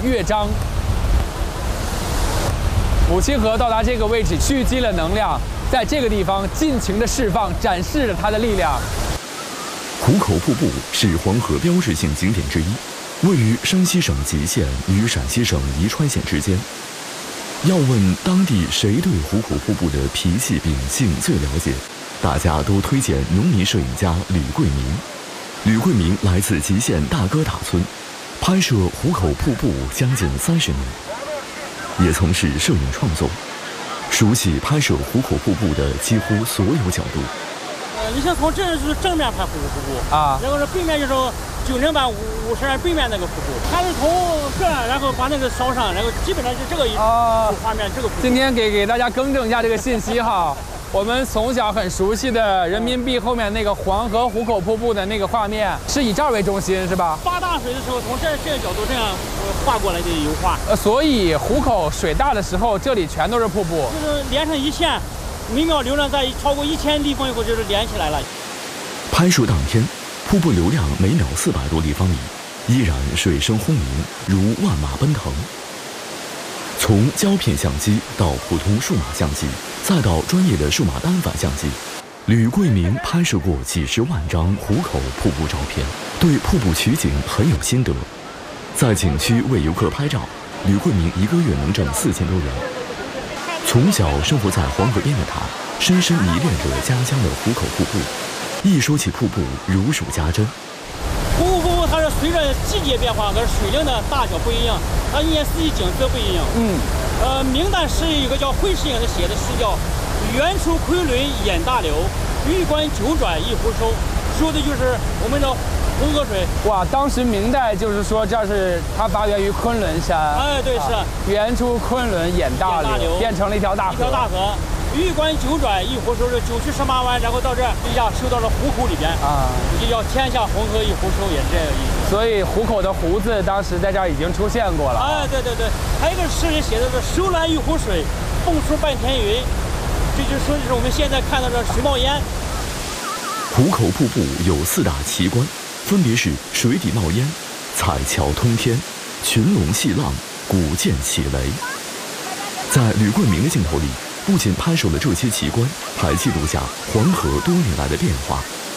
乐章。母亲河到达这个位置，蓄积了能量，在这个地方尽情的释放，展示了它的力量。 壶口瀑布是黄河标志性景点之一，位于山西省吉县与陕西省宜川县之间。要问当地谁对壶口瀑布的脾气秉性最了解，大家都推荐农民摄影家吕桂明。吕桂明来自吉县大哥塔村，拍摄壶口瀑布将近30年，也从事摄影创作，熟悉拍摄壶口瀑布的几乎所有角度。 你像从这是正面拍壶口瀑布啊，然后是背面就是90版50背面那个瀑布，它是从这儿，然后把那个烧上，然后基本上是这个画面，这个瀑布。 今天给大家更正一下这个信息哈。我们从小很熟悉的人民币后面那个黄河壶口瀑布的那个画面，是以这儿为中心，是吧？ 发大水的时候，从这个角度这样画过来的油画。 所以壶口水大的时候，这里全都是瀑布， 就是连成一线，每秒流量在超过1000立方以后，就是连起来了。 拍摄当天，瀑布流量每秒400多立方米，依然水声轰鸣，如万马奔腾。从胶片相机到普通数码相机，再到专业的数码单反相机，吕桂明拍摄过几十万张壶口瀑布照片，对瀑布取景很有心得。在景区为游客拍照，吕桂明1个月能挣4000多元。从小生活在黄河边的他，深深迷恋着家乡的壶口瀑布。一说起瀑布，如数家珍。 壶口瀑布它是随着季节变化，跟水量的大小不一样，它一年四季景色不一样。明代是一个叫惠世隐的写的诗叫“源出昆仑眼大流，玉关九转一壶收”，说的就是我们的红河水。 哇，当时明代就是说这是它发源于昆仑山。 哎，对，是源出昆仑眼大流，变成了一条大河。 玉关九转一壶收，是9曲18弯，然后到这一下收到了壶口里边啊，就叫天下红河一壶收，也是这个意思。 所以壶口的壶字当时在这儿已经出现过了。 哎，对，还有一个诗人写的是“收来一壶水，蹦出半天云”，这就说的是我们现在看到的水冒烟。 壶口瀑布有4大奇观，分别是水底冒烟、彩桥通天、群龙戏浪、古涧起雷。在吕桂明的镜头里，不仅拍摄了这些奇观，还记录下黄河多年来的变化。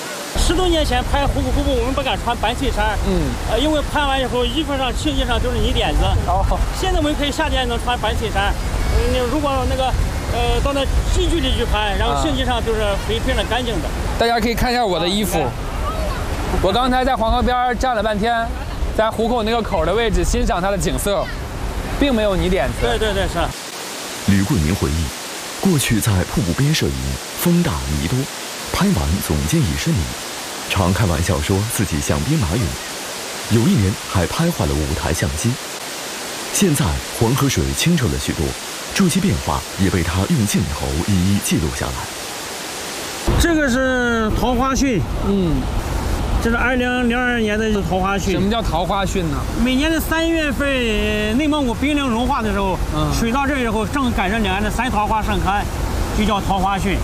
10多年前拍壶口瀑布，我们不敢穿白衬衫，因为拍完以后衣服上、庆衣上都是泥点子。现在我们可以夏天能穿白衬衫，如果那个到那近距离去拍，然后庆衣上就是非常干净的。 大家可以看一下我的衣服，我刚才在黄河边站了半天，在壶口那个口的位置欣赏它的景色，并没有泥点子。 对，是。 吕桂明回忆，过去在瀑布边摄影，风大泥多，拍完总见一身泥，常开玩笑说自己像兵马俑。有一年还拍坏了5台相机。现在黄河水清澈了许多，这些变化也被他用镜头一一记录下来。 这个是桃花汛，这是2002年的桃花汛。 什么叫桃花汛呢？ 每年的3月份，内蒙古冰凌融化的时候，水到这以后，正赶上两岸的3桃花盛开，就叫桃花汛。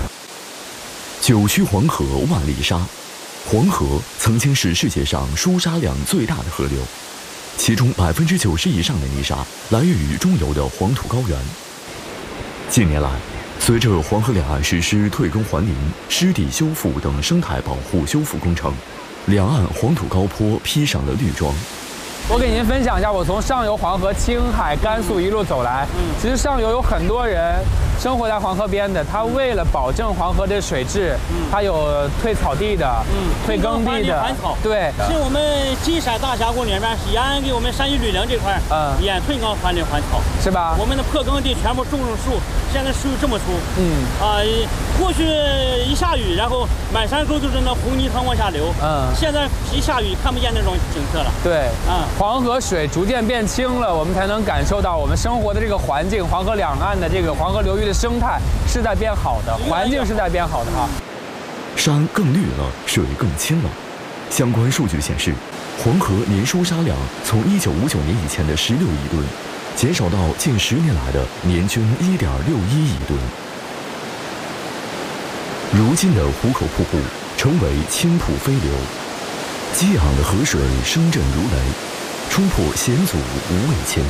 9曲黄河万里沙，黄河曾经是世界上输沙量最大的河流，其中90%以上的泥沙来源于中游的黄土高原。近年来，随着黄河两岸实施退耕还林、湿地修复等生态保护修复工程，两岸黄土高坡披上了绿装。 我给您分享一下，我从上游黄河、青海、甘肃一路走来。其实上游有很多人生活在黄河边的，他为了保证黄河的水质，他有退草地的，退耕地的，对。 是我们金山大峡谷里面沿岸给我们山西吕梁这块，沿退耕还林还草， 是吧？ 我们的破耕地全部种上树，现在树这么粗，过去一下雨，然后满山沟都是那红泥汤往下流，现在一下雨看不见那种景色了。 对，黄河水逐渐变清了，我们才能感受到我们生活的这个环境，黄河两岸的这个黄河流域的生态是在变好的，环境是在变好的哈。 山更绿了，水更清了。相关数据显示，黄河年输沙量从1959年以前的16亿吨，减少到近10年来的年均1.61亿吨。如今的壶口瀑布成为青瀑飞流，激昂的河水声震如雷，冲破险阻无畏千